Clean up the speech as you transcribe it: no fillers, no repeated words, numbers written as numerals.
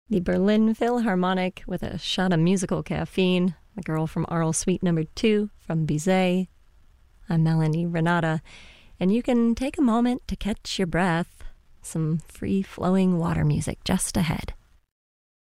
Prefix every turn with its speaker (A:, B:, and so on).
A: The Berlin Philharmonic with a shot of musical caffeine, The Girl from Arles Suite No. 2 from Bizet. I'm Melanie Renata, and you can take a moment to catch your breath. Some free-flowing water music just ahead.